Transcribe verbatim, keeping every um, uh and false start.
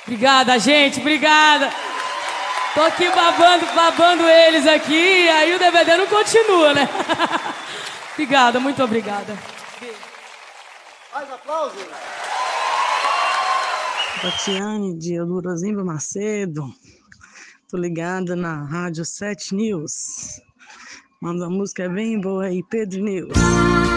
Obrigada, gente, obrigada. Tô aqui babando, babando eles aqui, aí o D V D não continua, né? Obrigada, muito obrigada. Mais aplausos. Tatiane de Elurazinho Macedo. Tô ligada na Rádio sete News. Manda uma música bem boa aí, Pedro News.